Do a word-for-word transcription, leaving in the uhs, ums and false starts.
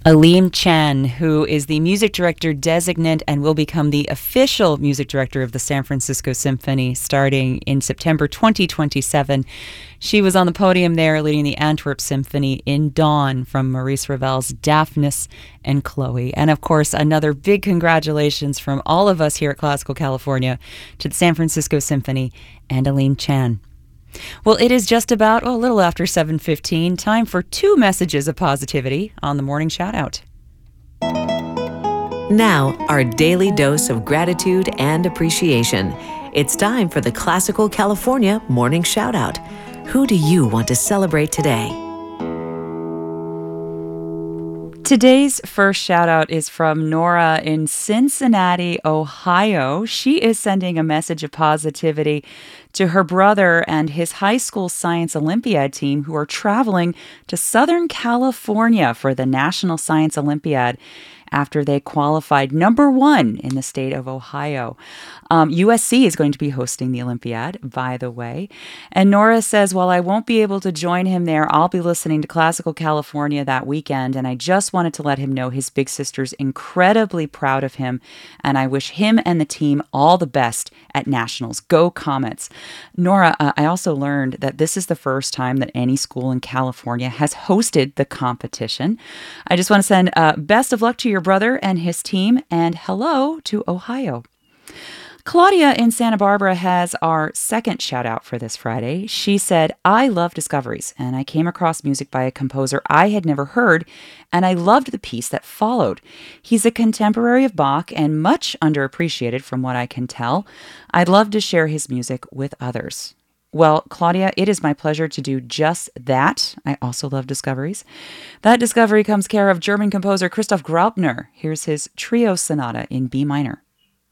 Alim Chan, who is the music director designate and will become the official music director of the San Francisco Symphony starting in September twenty twenty-seven. She was on the podium there leading the Antwerp Symphony in Dawn from Maurice Ravel's Daphnis and Chloe. And of course, another big congratulations from all of us here at Classical California to the San Francisco Symphony and Alim Chan. Well, it is just about oh, a little after seven fifteen. Time for two messages of positivity on the Morning Shoutout. Now, our daily dose of gratitude and appreciation. It's time for the Classical California Morning Shoutout. Who do you want to celebrate today? Today's first shout out is from Nora in Cincinnati, Ohio. She is sending a message of positivity to her brother and his high school science Olympiad team who are traveling to Southern California for the National Science Olympiad after they qualified number one in the state of Ohio. Um, U S C is going to be hosting the Olympiad, by the way. And Nora says, while I won't be able to join him there, I'll be listening to Classical California that weekend. And I just wanted to let him know his big sister's incredibly proud of him. And I wish him and the team all the best at Nationals. Go Comets. Nora, uh, I also learned that this is the first time that any school in California has hosted the competition. I just want to send uh, best of luck to your brother and his team, and hello to Ohio. Claudia in Santa Barbara has our second shout out for this Friday. She said, I love discoveries, and I came across music by a composer I had never heard, and I loved the piece that followed. He's a contemporary of Bach and much underappreciated from what I can tell. I'd love to share his music with others. Well, Claudia, it is my pleasure to do just that. I also love discoveries. That discovery comes care of German composer Christoph Graupner. Here's his Trio Sonata in B minor.